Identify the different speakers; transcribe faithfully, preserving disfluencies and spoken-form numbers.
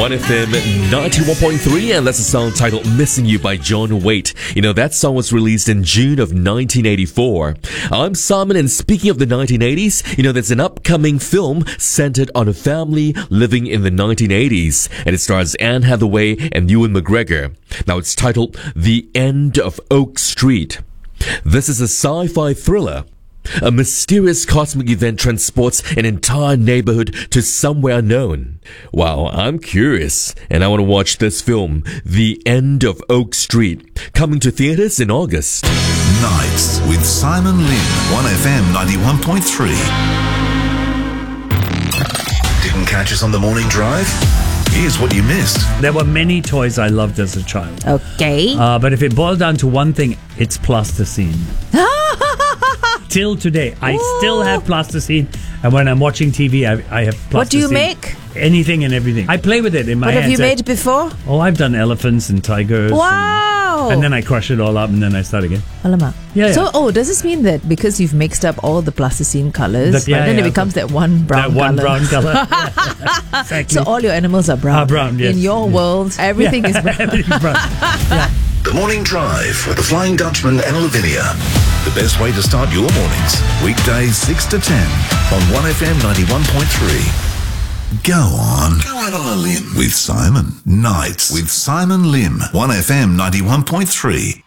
Speaker 1: one F M ninety-one point three, and that's a song titled Missing You by John Waite. You know, that song was released in June of nineteen eighty-four. I'm Simon, and speaking of the nineteen eighties, you know, there's an upcoming film centered on a family living in the nineteen eighties, and it stars Anne Hathaway and Ewan McGregor. Now, it's titled The End of Oak Street. This is a sci-fi thriller. A mysterious cosmic event transports an entire neighborhood to somewhere unknown. Wow, I'm curious, and I want to watch this film, The End of Oak Street, coming to theaters in August.
Speaker 2: Nights with Simon Lim, one F M ninety-one point three. Didn't catch us on the morning drive? Here's what you missed.
Speaker 3: There were many toys I loved as a child.
Speaker 4: Okay.
Speaker 3: Uh, but if it boiled down to one thing, it's plasticine. Till today, I
Speaker 4: Ooh.
Speaker 3: still have plasticine. And when I'm watching T V, I, I have plasticine.
Speaker 4: What do you make?
Speaker 3: Anything and everything. I play with it in my
Speaker 4: What
Speaker 3: hands.
Speaker 4: have you
Speaker 3: I-
Speaker 4: made before?
Speaker 3: Oh, I've done elephants and tigers.
Speaker 4: Wow.
Speaker 3: And, and then I crush it all up and then I start again.
Speaker 4: Alamak.
Speaker 3: Yeah,
Speaker 4: So,
Speaker 3: yeah.
Speaker 4: oh, does this mean that because you've mixed up all the plasticine colours,
Speaker 3: That- yeah,
Speaker 4: then
Speaker 3: yeah.
Speaker 4: it becomes that one brown
Speaker 3: that one
Speaker 4: colour?
Speaker 3: brown color. Exactly.
Speaker 4: So all your animals are brown.
Speaker 3: Are brown, yes.
Speaker 4: In your world, everything is brown.
Speaker 3: Everything's brown. Yeah.
Speaker 2: The Morning Drive with the Flying Dutchman and Lavinia. The best way to start your mornings. Weekdays six to ten on one F M ninety-one point three. Go on. Go out on a limb with Simon. Nights with Simon Lim, one F M ninety-one point three.